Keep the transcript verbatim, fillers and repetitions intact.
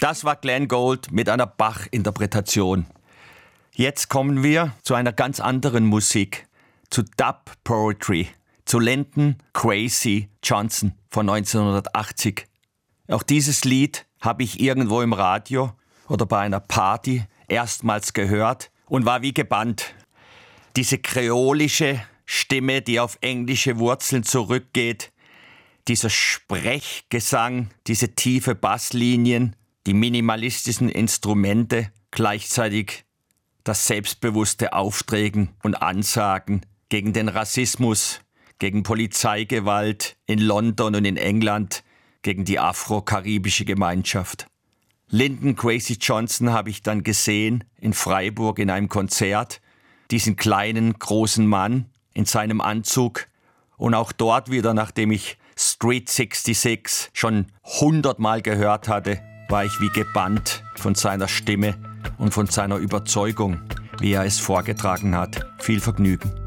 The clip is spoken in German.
Das war Glenn Gould mit einer Bach-Interpretation. Jetzt kommen wir zu einer ganz anderen Musik, zu Dub Poetry, zu Linton Kwesi Johnson von neunzehnhundertachtzig. Auch dieses Lied habe ich irgendwo im Radio oder bei einer Party erstmals gehört und war wie gebannt. Diese kreolische Stimme, die auf englische Wurzeln zurückgeht, dieser Sprechgesang, diese tiefe Basslinien, die minimalistischen Instrumente, gleichzeitig das selbstbewusste Auftreten und Ansagen gegen den Rassismus, gegen Polizeigewalt in London und in England, gegen die afro-karibische Gemeinschaft. Linton Kwesi Johnson habe ich dann gesehen in Freiburg in einem Konzert, diesen kleinen, großen Mann in seinem Anzug. Und auch dort wieder, nachdem ich Street sechsundsechzig schon hundertmal gehört hatte, war ich wie gebannt von seiner Stimme und von seiner Überzeugung, wie er es vorgetragen hat. Viel Vergnügen.